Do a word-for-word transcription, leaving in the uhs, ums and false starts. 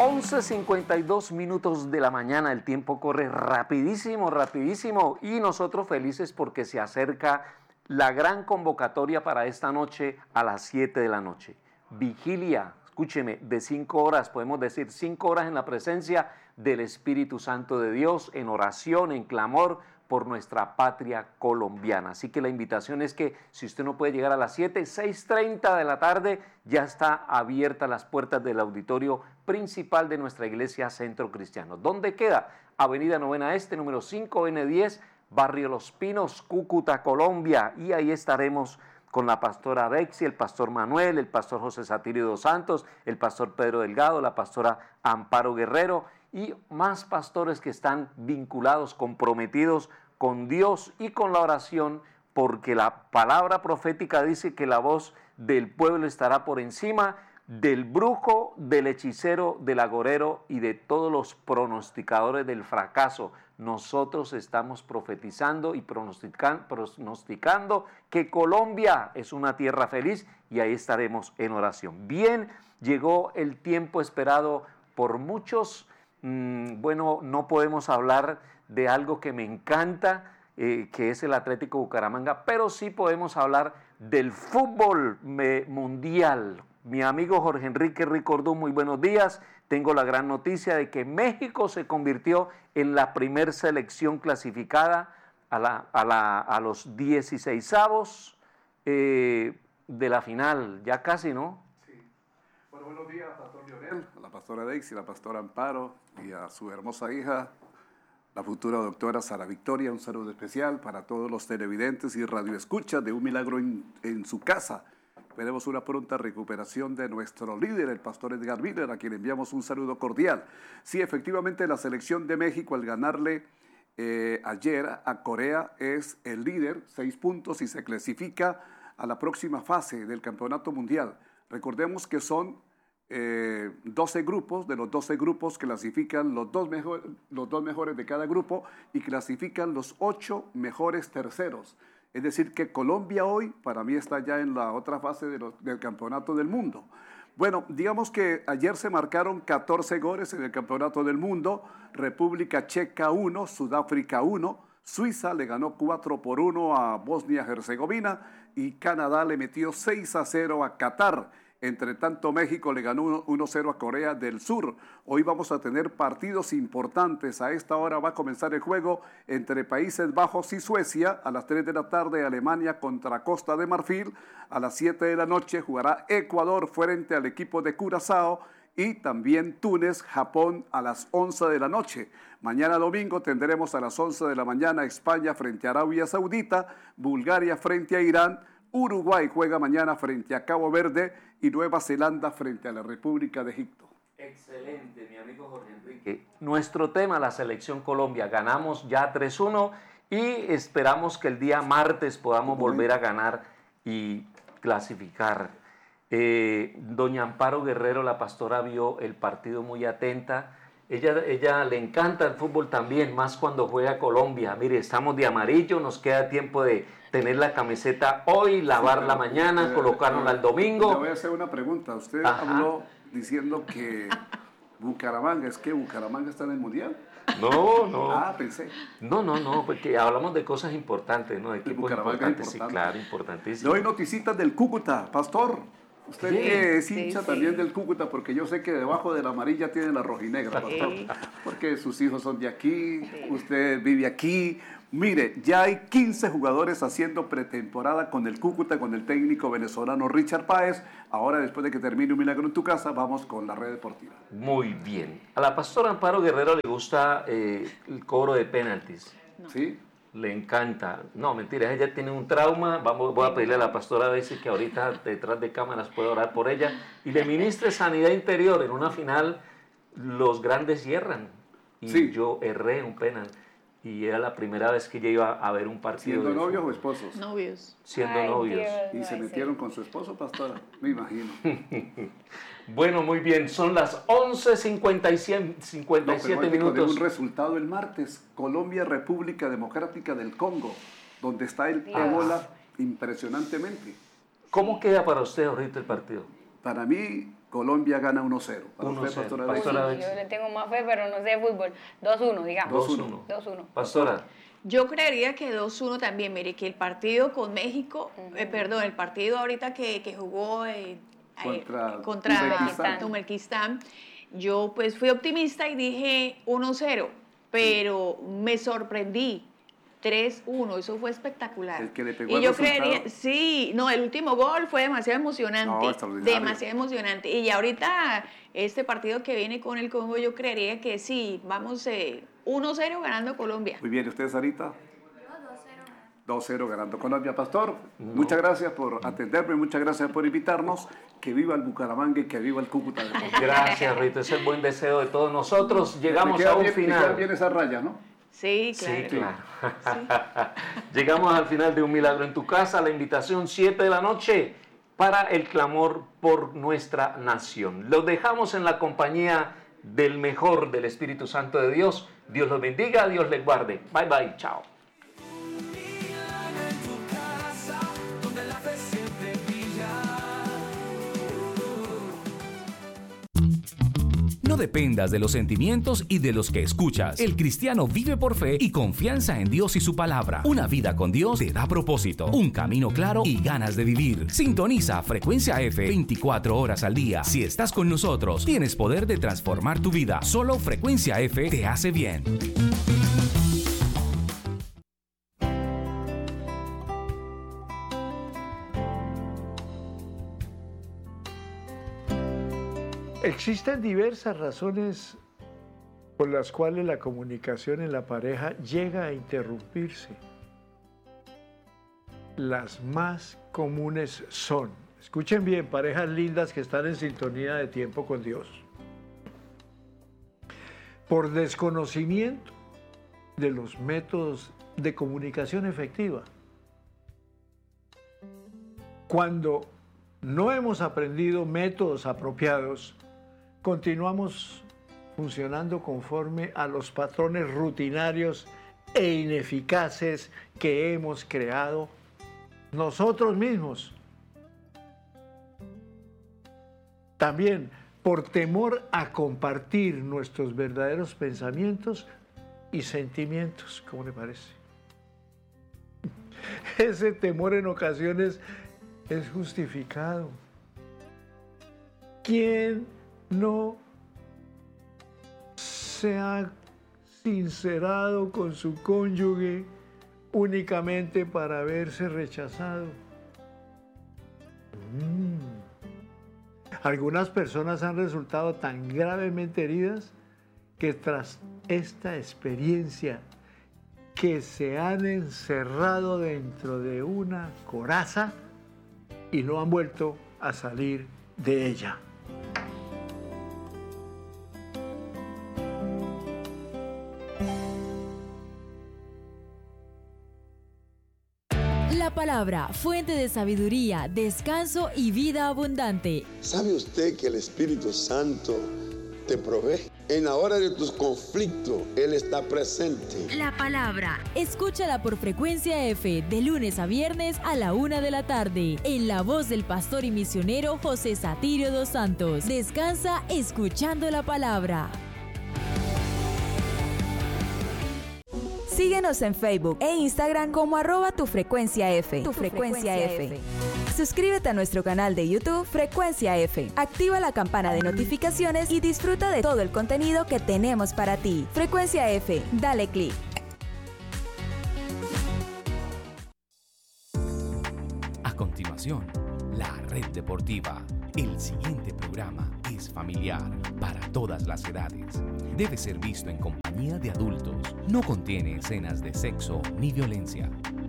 once cincuenta y dos minutos de la mañana, el tiempo corre rapidísimo, rapidísimo, y nosotros felices porque se acerca la gran convocatoria para esta noche a las siete de la noche. Vigilia, escúcheme, de cinco horas, podemos decir cinco horas en la presencia del Espíritu Santo de Dios, en oración, en clamor por nuestra patria colombiana. Así que la invitación es que si usted no puede llegar a las siete, seis y treinta de la tarde, ya está abierta las puertas del auditorio principal de nuestra iglesia Centro Cristiano. ¿Dónde queda? Avenida Novena Este, número cinco N diez, Barrio Los Pinos, Cúcuta, Colombia. Y ahí estaremos con la pastora Bexi, el pastor Manuel, el pastor José Satirio dos Santos, el pastor Pedro Delgado, la pastora Amparo Guerrero y más pastores que están vinculados, comprometidos con Dios y con la oración, porque la palabra profética dice que la voz del pueblo estará por encima del brujo, del hechicero, del agorero y de todos los pronosticadores del fracaso. Nosotros estamos profetizando y pronostican, pronosticando que Colombia es una tierra feliz y ahí estaremos en oración. Bien, llegó el tiempo esperado por muchos. Mm, bueno, no podemos hablar de algo que me encanta, eh, que es el Atlético Bucaramanga, pero sí podemos hablar del fútbol me, mundial. Mi amigo Jorge Enrique Ricordú, muy buenos días. Tengo la gran noticia de que México se convirtió en la primer selección clasificada a, la, a, la, a los dieciseisavos eh, de la final, ya casi, ¿no? Sí. Bueno, buenos días, Pastor Lionel, a la pastora Deixi, la pastora Amparo y a su hermosa hija, la futura doctora Sara Victoria. Un saludo especial para todos los televidentes y radioescuchas de Un Milagro en, en su casa. Esperemos una pronta recuperación de nuestro líder, el pastor Edgar Miller, a quien enviamos un saludo cordial. Sí, efectivamente, la selección de México, al ganarle eh, ayer a Corea, es el líder, seis puntos, y se clasifica a la próxima fase del Campeonato Mundial. Recordemos que son eh, doce grupos, de los doce grupos clasifican los dos, mejor, los dos mejores de cada grupo y clasifican los ocho mejores terceros. Es decir, que Colombia hoy, para mí, está ya en la otra fase de los, del Campeonato del Mundo. Bueno, digamos que ayer se marcaron catorce goles en el Campeonato del Mundo. República Checa uno, Sudáfrica uno, Suiza le ganó cuatro por uno a Bosnia-Herzegovina y Canadá le metió seis a cero a Qatar. Entre tanto, México le ganó uno a cero a Corea del Sur. Hoy vamos a tener partidos importantes. A esta hora va a comenzar el juego entre Países Bajos y Suecia. A las tres de la tarde, Alemania contra Costa de Marfil. A las siete de la noche jugará Ecuador frente al equipo de Curazao. Y también Túnez, Japón a las once de la noche. Mañana domingo tendremos a las once de la mañana España frente a Arabia Saudita, Bulgaria frente a Irán, Uruguay juega mañana frente a Cabo Verde y Nueva Zelanda frente a la República de Egipto. Excelente, mi amigo Jorge Enrique. Nuestro tema, la selección Colombia. Ganamos ya tres uno y esperamos que el día martes podamos volver a ganar y clasificar. Eh, doña Amparo Guerrero, la pastora, vio el partido muy atenta. Ella, ella le encanta el fútbol también, más cuando juega Colombia. Mire, estamos de amarillo, nos queda tiempo de tener la camiseta hoy, lavarla mañana, eh, colocárnosla el domingo. Le voy a hacer una pregunta. Usted Ajá. habló diciendo que Bucaramanga, ¿es que Bucaramanga está en el Mundial? No, no. Ah, pensé. No, no, no, porque hablamos de cosas importantes, ¿no? De equipos importantes, sí, claro, importantísimo. Le doy noticitas del Cúcuta, pastor. Usted sí, que es hincha sí, también sí. del Cúcuta, porque yo sé que debajo de la amarilla tiene la rojinegra, pastor. Sí. Porque sus hijos son de aquí, sí. usted vive aquí. Mire, ya hay quince jugadores haciendo pretemporada con el Cúcuta, con el técnico venezolano Richard Páez. Ahora, después de que termine Un Milagro en tu Casa, vamos con la red deportiva. Muy bien. A la pastora Amparo Guerrero le gusta eh, el cobro de penaltis. No. ¿Sí? Le encanta. No, mentira, ella tiene un trauma. Vamos, voy a pedirle a la pastora Bexi que ahorita detrás de cámaras pueda orar por ella y le ministre sanidad interior. En una final los grandes hierran y sí. yo erré un penal y era la primera vez que yo iba a ver un partido. ¿Siendo novios fútbol. o esposos? Novios. Siendo Ay, novios. Dios, ¿y se metieron con su esposo, pastora? Me imagino. Bueno, muy bien, son las once cincuenta y siete no, minutos. Un resultado el martes, Colombia, República Democrática del Congo, donde está el ébola impresionantemente. ¿Cómo queda para usted ahorita el partido? Para mí, Colombia gana uno cero. uno cero. Uy, yo le tengo más fe, pero no sé de fútbol. dos uno, digamos. dos uno. dos uno. Pastora. Yo creería que dos uno también. Mire, que el partido con México, uh-huh. eh, perdón, el partido ahorita que, que jugó eh, contra, eh, contra Turkmenistán, yo pues fui optimista y dije uno cero, pero me sorprendí. tres uno, eso fue espectacular. El que le pegó y el yo resultado. creería, sí, no, el último gol fue demasiado emocionante, no, demasiado emocionante. Y ahorita este partido que viene con el Congo, yo creería que sí, vamos eh, uno cero ganando Colombia. Muy bien, ¿y ustedes, Sarita? dos cero ganando Colombia. Pastor, no. muchas gracias por atenderme, muchas gracias por invitarnos. Que viva el Bucaramanga y que viva el Cúcuta. Gracias, Rito, ese es el buen deseo de todos nosotros. Llegamos a un bien, final. Me quedan bien esas rayas, ¿no? Sí, claro. Sí, claro. Sí. Llegamos al final de Un Milagro en tu Casa, la invitación siete de la noche para el clamor por nuestra nación. Los dejamos en la compañía del mejor del Espíritu Santo de Dios. Dios los bendiga, Dios les guarde. Bye, bye, chao. No dependas de los sentimientos y de los que escuchas. El cristiano vive por fe y confianza en Dios y su palabra. Una vida con Dios te da propósito, un camino claro y ganas de vivir. Sintoniza Frecuencia F veinticuatro horas al día. Si estás con nosotros, tienes poder de transformar tu vida. Solo Frecuencia F te hace bien. Existen diversas razones por las cuales la comunicación en la pareja llega a interrumpirse. Las más comunes son, escuchen bien, parejas lindas que están en sintonía de tiempo con Dios, por desconocimiento de los métodos de comunicación efectiva. Cuando no hemos aprendido métodos apropiados, continuamos funcionando conforme a los patrones rutinarios e ineficaces que hemos creado nosotros mismos. También, por temor a compartir nuestros verdaderos pensamientos y sentimientos, ¿cómo le parece? Ese temor en ocasiones es justificado. ¿Quién no se ha sincerado con su cónyuge únicamente para verse rechazado? Mm. Algunas personas han resultado tan gravemente heridas que tras esta experiencia que se han encerrado dentro de una coraza y no han vuelto a salir de ella. La palabra, fuente de sabiduría, descanso y vida abundante. ¿Sabe usted que el Espíritu Santo te provee? En la hora de tus conflictos, Él está presente. La palabra, escúchala por Frecuencia F de lunes a viernes a la una de la tarde, en la voz del pastor y misionero José Satirio dos Santos. Descansa escuchando la palabra. Síguenos en Facebook e Instagram como arroba tu frecuencia F. Tu frecuencia F. Suscríbete a nuestro canal de YouTube Frecuencia F. Activa la campana de notificaciones y disfruta de todo el contenido que tenemos para ti. Frecuencia F, dale clic. A continuación, la Red Deportiva. El siguiente programa es familiar para todas las edades. Debe ser visto en compañía de adultos. No contiene escenas de sexo ni violencia.